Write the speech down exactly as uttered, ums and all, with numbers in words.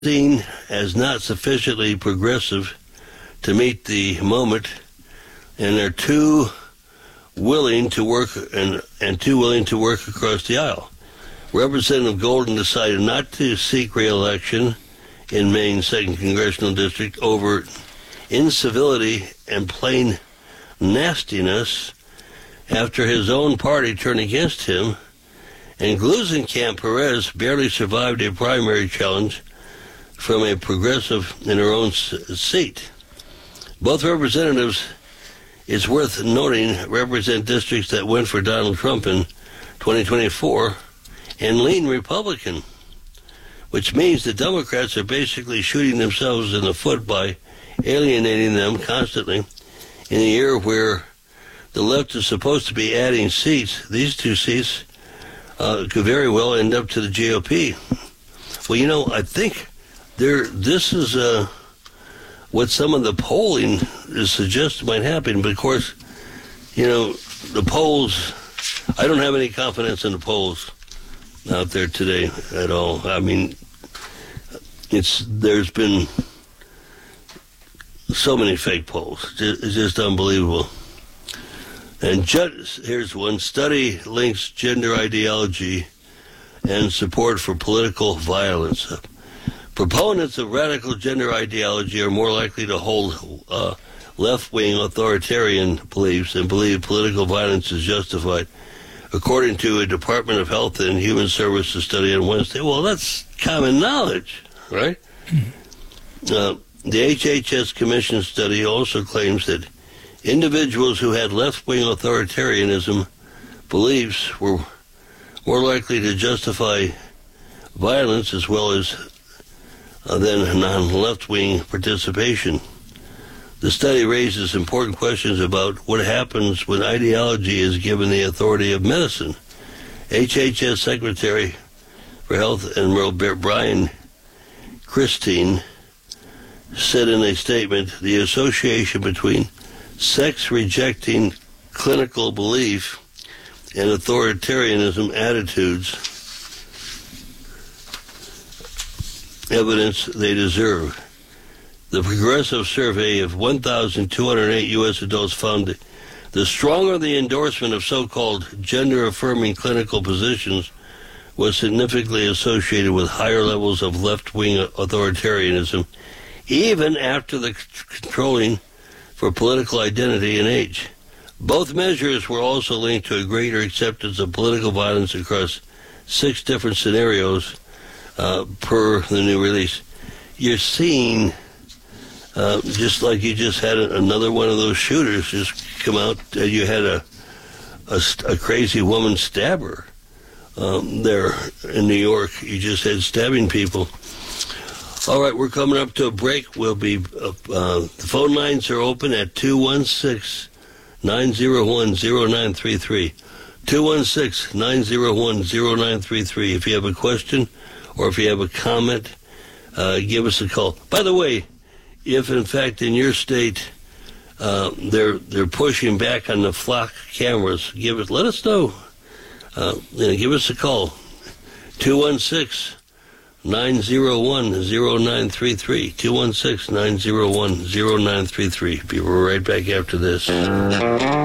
seen as not sufficiently progressive to meet the moment, and are too willing to work and, and too willing to work across the aisle. Representative Golden decided not to seek re-election in Maine's second congressional district over incivility and plain nastiness after his own party turned against him, and Gluesenkamp Perez barely survived a primary challenge from a progressive in her own seat. Both representatives, it's worth noting, represent districts that went for Donald Trump in twenty twenty-four and lean Republican, which means the Democrats are basically shooting themselves in the foot by alienating them constantly. In a year where the left is supposed to be adding seats, these two seats uh, could very well end up to the G O P. Well, you know, I think there. this is uh, what some of the polling is suggesting might happen. But, of course, you know, the polls, I don't have any confidence in the polls out there today at all. I mean, it's there's been so many fake polls. It's just unbelievable. And just, here's one. Study links gender ideology and support for political violence. Proponents of radical gender ideology are more likely to hold uh, left-wing authoritarian beliefs and believe political violence is justified, according to a Department of Health and Human Services study on Wednesday. Well, that's common knowledge, right? Uh, the H H S Commission study also claims that individuals who had left-wing authoritarianism beliefs were more likely to justify violence as well as uh, than non-left-wing participation. The study raises important questions about what happens when ideology is given the authority of medicine. H H S Secretary for Health Admiral Brian Christine said in a statement, the association between sex-rejecting clinical belief and authoritarianism attitudes evidence they deserve. The Progressive survey of one thousand two hundred eight U S adults found that the stronger the endorsement of so-called gender-affirming clinical positions was significantly associated with higher levels of left-wing authoritarianism, even after the controlling for political identity and age. Both measures were also linked to a greater acceptance of political violence across six different scenarios uh, per the new release. You're seeing, uh, just like you just had a, another one of those shooters just come out, uh, you had a, a, a crazy woman stabber um, there in New York. You just had stabbing people. All right, we're coming up to a break. We'll be, uh, uh, the phone lines are open at two one six, nine zero one, zero nine three three. two one six, nine zero one, zero nine three three. If you have a question or if you have a comment, uh, give us a call. By the way, if in fact in your state uh, they're they're pushing back on the flock cameras, give it. Let us know. Uh, you know, give us a call. two one six, nine zero one, zero nine three three. two one six, nine zero one, zero nine three three. Be right back after this.